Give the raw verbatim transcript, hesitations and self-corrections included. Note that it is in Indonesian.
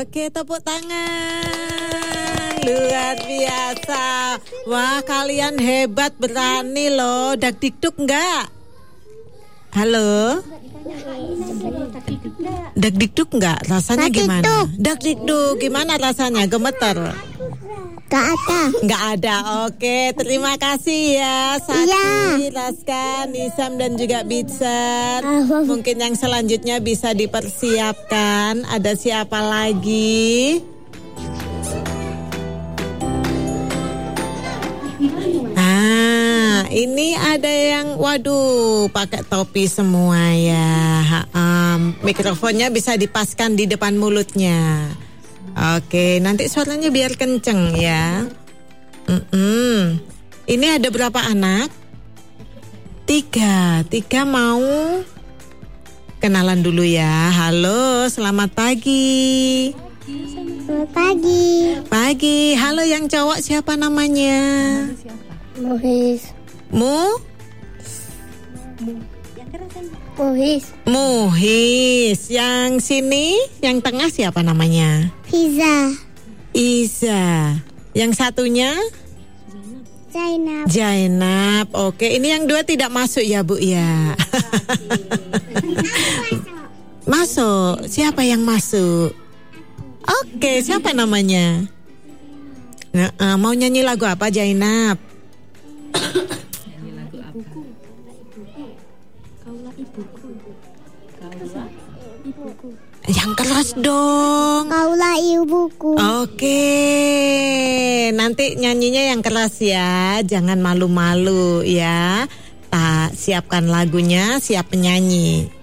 Oke, tepuk tangan. Luar biasa. Wah, kalian hebat, berani loh. Dak dikduk enggak? Halo? Dak dikduk enggak? Rasanya gimana? Dak dikduk, gimana rasanya? Gemeter? Gak ada. Nggak ada. Oke, terima kasih ya Sakti, Iya. Laska, Nisam dan juga Bitser. Mungkin yang selanjutnya bisa dipersiapkan. Ada siapa lagi? Ah, ini ada yang waduh pakai topi semua ya. Um, mikrofonnya bisa dipaskan di depan mulutnya. Oke, nanti suaranya biar kenceng ya. Mm-mm. Ini ada berapa anak? Tiga. Tiga mau kenalan dulu ya. Halo, selamat pagi. Selamat pagi. Pagi. Halo, yang cowok siapa namanya? Muhis. Mu? Muhis. Muhis. Yang sini, yang tengah siapa namanya? Fiza. Isa. Yang satunya? Zainab. Zainab. Oke, ini yang dua tidak masuk ya, Bu ya. Masuk. Siapa yang masuk? Oke, siapa namanya? Nah, uh, mau nyanyi lagu apa, Zainab? Nyanyi lagu apa? Kaulah ibuku. Kaulah ibuku. Yang keras dong. Kaulah ibuku. Oke, nanti nyanyinya yang keras ya, jangan malu-malu ya. Tak siapkan lagunya, siap penyanyi.